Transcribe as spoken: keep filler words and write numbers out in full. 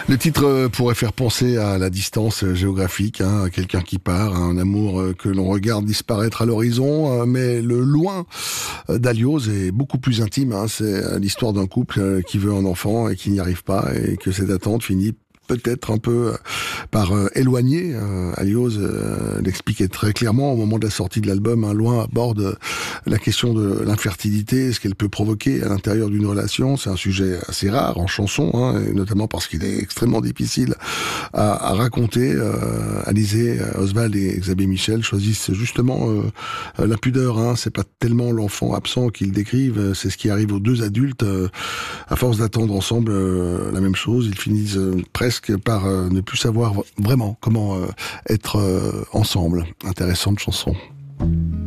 Le titre pourrait faire penser à la distance géographique, hein, à quelqu'un qui part, à un amour que l'on regarde disparaître à l'horizon, mais le loin d'Aliose est beaucoup plus intime. Hein, c'est l'histoire d'un couple qui veut un enfant et qui n'y arrive pas, et que cette attente finit peut-être un peu par euh, éloigner. Euh, Aliose euh, l'expliquait très clairement au moment de la sortie de l'album. Hein, Loin aborde la question de l'infertilité, ce qu'elle peut provoquer à l'intérieur d'une relation. C'est un sujet assez rare en chanson, hein, et notamment parce qu'il est extrêmement difficile à, à raconter. Euh, Alizé, Oswald et Xavier Michel choisissent justement euh, la pudeur. Hein. C'est pas tellement l'enfant absent qu'ils décrivent, c'est ce qui arrive aux deux adultes. Euh, à force d'attendre ensemble euh, la même chose, ils finissent euh, presque par euh, ne plus savoir vraiment comment euh, être euh, ensemble. Intéressante chanson.